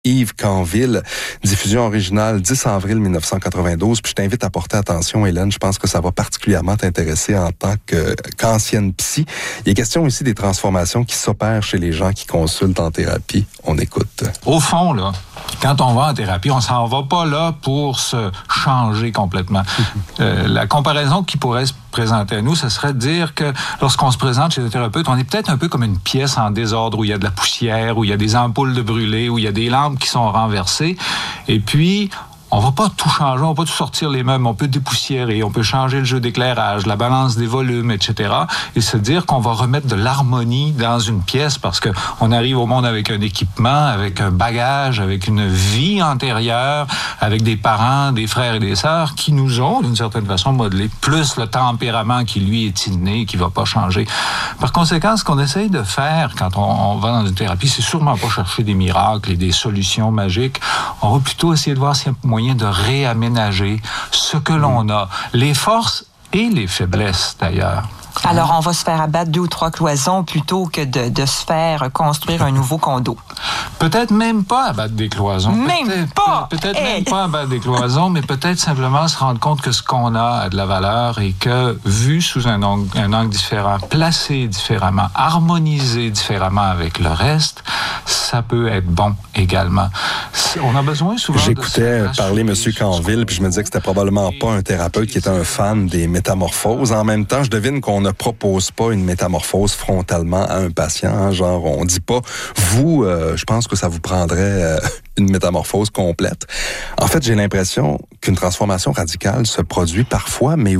Yves Canville, diffusion originale 10 avril 1992. Puis je t'invite à porter attention, Hélène, je pense que ça va particulièrement t'intéresser en tant qu'ancienne psy. Il est question ici des transformations qui s'opèrent chez les gens qui consultent en thérapie. On écoute. Au fond, là, quand on va en thérapie, on s'en va pas là pour se changer complètement. La comparaison qui pourrait se présenter à nous, ce serait de dire que lorsqu'on se présente chez le thérapeute, on est peut-être un peu comme une pièce en désordre où il y a de la poussière, où il y a des ampoules de brûlées, où il y a des lampes qui sont renversées. Et puis, on va pas tout changer, on va pas tout sortir les meubles, on peut dépoussiérer, on peut changer le jeu d'éclairage, la balance des volumes, etc. Et se dire qu'on va remettre de l'harmonie dans une pièce parce que on arrive au monde avec un équipement, avec un bagage, avec une vie antérieure, avec des parents, des frères et des sœurs qui nous ont, d'une certaine façon, modelé, plus le tempérament qui, lui, est inné, qui va pas changer. Par conséquent, ce qu'on essaye de faire quand on va dans une thérapie, c'est sûrement pas chercher des miracles et des solutions magiques. On va plutôt essayer de voir s'il y a moyen de réaménager ce que l'on a, les forces et les faiblesses d'ailleurs. Alors, on va se faire abattre 2 ou 3 cloisons plutôt que de se faire construire un nouveau condo. Peut-être même pas abattre des cloisons. Même pas! Même pas abattre des cloisons, mais peut-être simplement se rendre compte que ce qu'on a de la valeur et que, vu sous un angle différent, placé différemment, harmonisé différemment avec le reste, ça peut être bon également. On a besoin souvent J'écoutais parler M. Canville, puis je me disais que c'était probablement pas un thérapeute qui était un fan des métamorphoses. En même temps, je devine qu'on ne propose pas une métamorphose frontalement à un patient. Hein, genre, on dit pas, vous, je pense que ça vous prendrait une métamorphose complète. En fait, j'ai l'impression qu'une transformation radicale se produit parfois, mais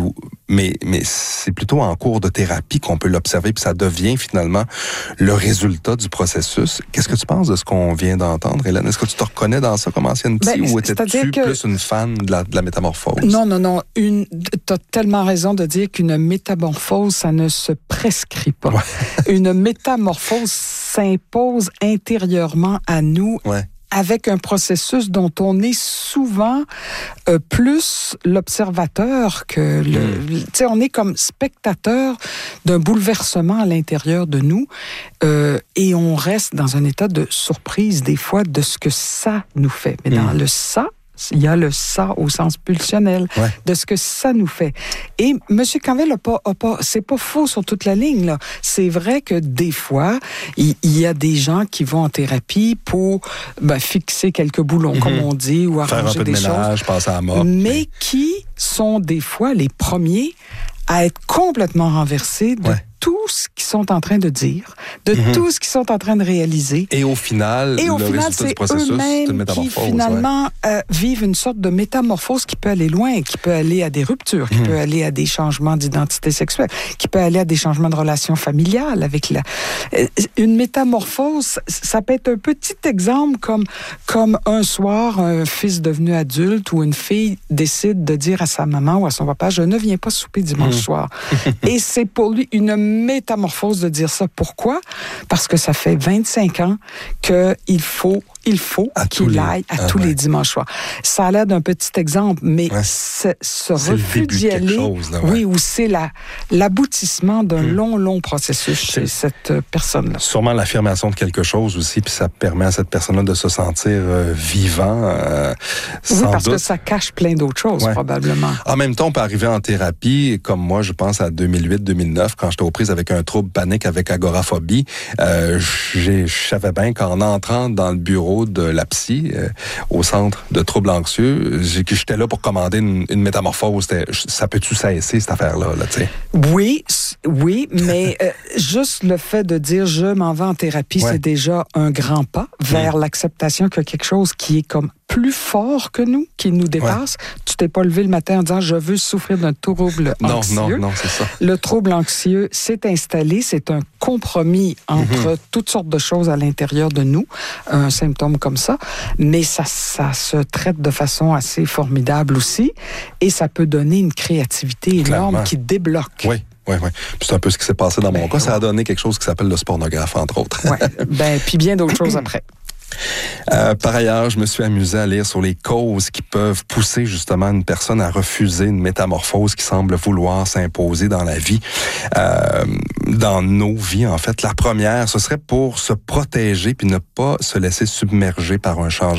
c'est plutôt en cours de thérapie qu'on peut l'observer, puis ça devient finalement le résultat du processus. Qu'est-ce que tu penses de ce qu'on vient d'entendre, Hélène? Est-ce que tu te reconnais dans ça comme ancienne psy, ou étais-tu plus une fan de la métamorphose? Non. T'as tellement raison de dire qu'une métamorphose, ça ne se prescrit pas. Ouais. Une métamorphose s'impose intérieurement à nous. Ouais. Avec un processus dont on est souvent plus l'observateur que tu sais, on est comme spectateur d'un bouleversement à l'intérieur de nous et on reste dans un état de surprise des fois de ce que ça nous fait. Mais dans le ça, il y a le ça au sens pulsionnel de ce que ça nous fait. Et M. Canville c'est pas faux sur toute la ligne, là. C'est vrai que des fois, il y a des gens qui vont en thérapie pour fixer quelques boulons, comme on dit, ou arranger faire un peu de ménage, passer à la mort. Mais qui sont des fois les premiers à être complètement renversés de tout ce qu'ils sont en train de dire, de tout ce qu'ils sont en train de réaliser. Et au final, résultat du processus, c'est une métamorphose. Qui finalement vivent une sorte de métamorphose qui peut aller loin, qui peut aller à des ruptures, qui peut aller à des changements d'identité sexuelle, qui peut aller à des changements de relations familiales avec une métamorphose, ça peut être un petit exemple comme un soir, un fils devenu adulte ou une fille décide de dire à sa maman ou à son papa, je ne viens pas souper dimanche soir. Et c'est pour lui une métamorphose de dire ça. Pourquoi? Parce que ça fait 25 ans qu'il faut qu'il aille à tous les dimanches soirs. Ça a l'air d'un petit exemple, mais ce refus d'y aller, ou c'est l'aboutissement d'un long processus chez cette personne-là. Sûrement l'affirmation de quelque chose aussi, puis ça permet à cette personne-là de se sentir vivant. Parce que ça cache plein d'autres choses, probablement. En même temps, on peut arriver en thérapie, comme moi, je pense à 2008-2009, quand j'étais aux prises avec un trouble panique avec agoraphobie. Je savais bien qu'en entrant dans le bureau de la psy au centre de troubles anxieux, j'étais là pour commander une métamorphose. Ça peut-tu cesser, cette affaire-là, tu sais? Oui, mais juste le fait de dire « je m'en vais en thérapie », c'est déjà un grand pas vers l'acceptation qu'il y a quelque chose qui est comme plus fort que nous, qui nous dépasse. Tu t'es pas levé le matin en disant « je veux souffrir d'un trouble anxieux ». Non, c'est ça. Le trouble anxieux s'est installé, c'est un compromis entre toutes sortes de choses à l'intérieur de nous, un symptôme comme ça, mais ça se traite de façon assez formidable aussi, et ça peut donner une créativité énorme qui débloque. Oui. Puis c'est un peu ce qui s'est passé dans mon cas. Ça a donné quelque chose qui s'appelle le spornographe, entre autres. Puis bien d'autres choses après. Par ailleurs, je me suis amusé à lire sur les causes qui peuvent pousser justement une personne à refuser une métamorphose qui semble vouloir s'imposer dans la vie, dans nos vies en fait. La première, ce serait pour se protéger puis ne pas se laisser submerger par un changement